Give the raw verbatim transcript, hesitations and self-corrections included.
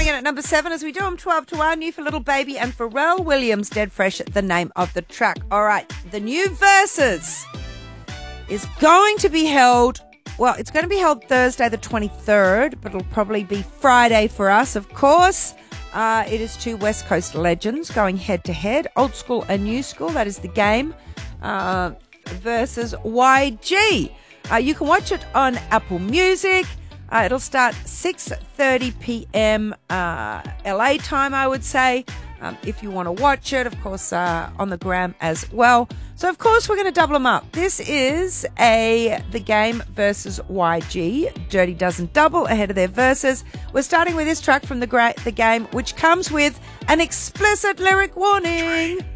Coming in at number seven as we do them twelve to one, New for Little Baby and Pharrell Williams, Dead Fresh, the name of the track. All right, the new Versus is going to be held, well, it's going to be held Thursday the twenty-third, but it'll probably be Friday for us, of course. Uh, it is two West Coast legends going head-to-head, old school and new school, that is the game, uh, versus Y G. Uh, you can watch it on Apple Music. Uh, it'll start six thirty p.m. Uh, L A time, I would say, um, if you want to watch it, of course, uh, on the gram as well. So, of course, we're going to double them up. This is a The Game versus Y G. Dirty Dozen Double ahead of their verses. We're starting with this track from The, gra- the Game, which comes with an explicit lyric warning.